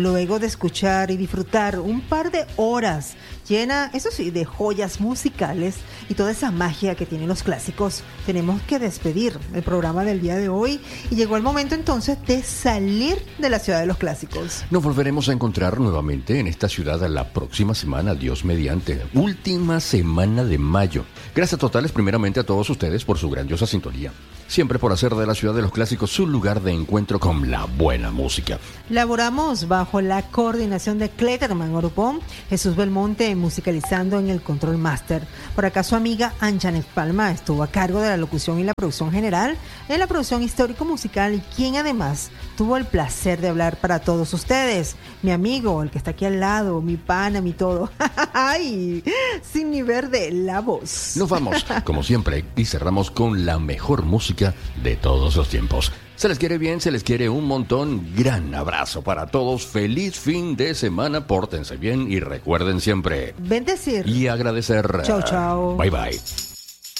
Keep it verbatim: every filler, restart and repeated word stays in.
luego de escuchar y disfrutar un par de horas llena, eso sí, de joyas musicales y toda esa magia que tienen los clásicos, tenemos que despedir el programa del día de hoy y llegó el momento entonces de salir de la ciudad de los clásicos. Nos volveremos a encontrar nuevamente en esta ciudad la próxima semana, Dios mediante, última semana de mayo. Gracias totales primeramente a todos ustedes por su grandiosa sintonía, siempre por hacer de la ciudad de los clásicos su lugar de encuentro con la buena música. Laboramos bajo la coordinación de Cletterman Orupón, Jesús Belmonte musicalizando en el Control Master. Por acá su amiga Anjanet Palma estuvo a cargo de la locución y la producción general, en la producción histórico-musical, y quien además tuvo el placer de hablar para todos ustedes, mi amigo, el que está aquí al lado, mi pana, mi todo. ¡Ay! Sin ni ver de la voz. Nos vamos, como siempre, y cerramos con la mejor música de todos los tiempos. Se les quiere bien, se les quiere un montón. Gran abrazo para todos. Feliz fin de semana. Pórtense bien y recuerden siempre bendecir y agradecer. Chao, chao. Bye, bye.